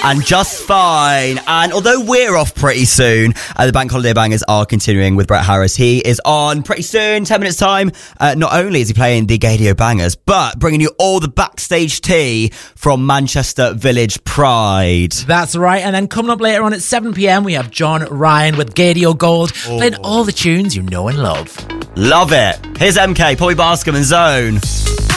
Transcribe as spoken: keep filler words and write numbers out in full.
and Just Fine. And although we're off pretty soon, uh, the Bank Holiday Bangers are continuing with Brett Harris. He is on pretty soon, ten minutes time. Uh, not only is he playing the Gaydio Bangers, but bringing you all the backstage tea from Manchester Village Pride. That's right. And then coming up later on at seven p.m, we have John Ryan with Gaydio Gold, oh. playing all the tunes you know and love. Love it. Here's M K, Poppy Bascom and Zone.